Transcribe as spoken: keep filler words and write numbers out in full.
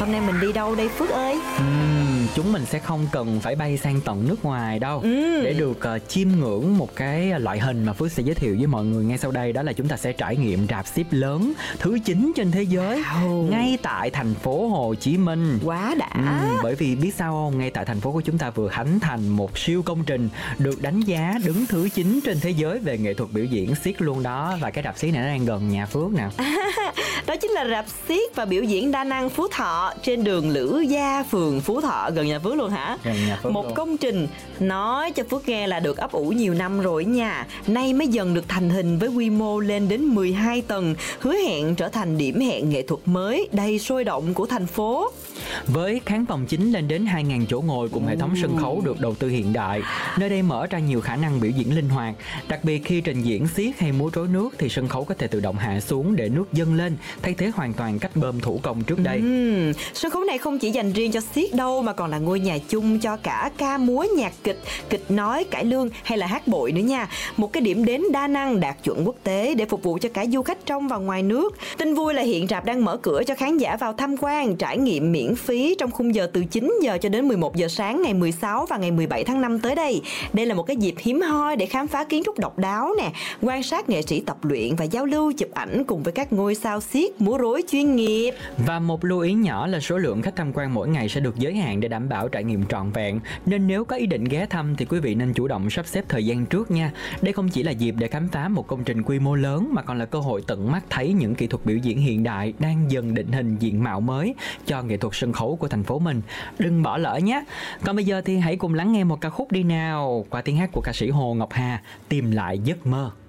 hôm nay mình đi đâu đây Phước ơi? Uhm, chúng mình sẽ không cần phải bay sang tận nước ngoài đâu uhm. để được uh, chiêm ngưỡng một cái loại hình mà Phước sẽ giới thiệu với mọi người ngay sau đây. Đó là chúng ta sẽ trải nghiệm rạp xiếc lớn thứ chín trên thế giới, wow. ngay tại thành phố Hồ Chí Minh. Quá đã. uhm, Bởi vì biết sao không, ngay tại thành phố của chúng ta vừa khánh thành một siêu công trình được đánh giá đứng thứ chín trên thế giới về nghệ thuật biểu diễn xiếc luôn đó. Và cái rạp xiếc này nó đang gần nhà Phước nè. Đó chính là rạp xiếc và biểu diễn đa năng Phú Thọ trên đường Lữ Gia, phường Phú Thọ, gần nhà Phước luôn hả? Gần nhà Phước Một luôn. công trình nói cho Phước nghe là được ấp ủ nhiều năm rồi nha. Nay mới dần được thành hình với quy mô lên đến mười hai tầng, hứa hẹn trở thành điểm hẹn nghệ thuật mới đầy sôi động của thành phố. Với khán phòng chính lên đến hai nghìn chỗ ngồi cùng hệ thống sân khấu được đầu tư hiện đại, nơi đây mở ra nhiều khả năng biểu diễn linh hoạt. Đặc biệt khi trình diễn xiếc hay múa rối nước thì sân khấu có thể tự động hạ xuống để nước dâng lên, thay thế hoàn toàn cách bơm thủ công trước đây. Uhm, sân khấu này không chỉ dành riêng cho xiếc đâu mà còn là ngôi nhà chung cho cả ca múa, nhạc kịch, kịch nói, cải lương hay là hát bội nữa nha. Một cái điểm đến đa năng đạt chuẩn quốc tế để phục vụ cho cả du khách trong và ngoài nước. Tin vui là hiện rạp đang mở cửa cho khán giả vào tham quan, trải nghiệm miễn phí trong khung giờ từ chín giờ cho đến mười một giờ sáng ngày mười sáu và ngày mười bảy tháng năm tới đây. Đây là một cái dịp hiếm hoi để khám phá kiến trúc độc đáo nè, quan sát nghệ sĩ tập luyện và giao lưu chụp ảnh cùng với các ngôi sao xiếc múa rối chuyên nghiệp. Và một lưu ý nhỏ là số lượng khách tham quan mỗi ngày sẽ được giới hạn để đảm bảo trải nghiệm trọn vẹn. Nên nếu có ý định ghé thăm thì quý vị nên chủ động sắp xếp thời gian trước nha. Đây không chỉ là dịp để khám phá một công trình quy mô lớn mà còn là cơ hội tận mắt thấy những kỹ thuật biểu diễn hiện đại đang dần định hình diện mạo mới cho nghệ thuật sân khấu của thành phố mình. Đừng bỏ lỡ nhé. Còn bây giờ thì hãy cùng lắng nghe một ca khúc đi nào, qua tiếng hát của ca sĩ Hồ Ngọc Hà, Tìm Lại Giấc Mơ.